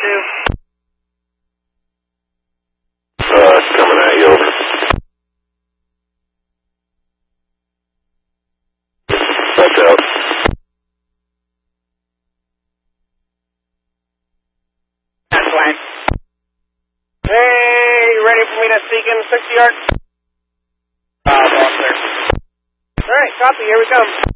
It's coming at you, over. That's out. That's fine. Hey, you ready for me to sneak in 60 yards? All right, copy, here we come.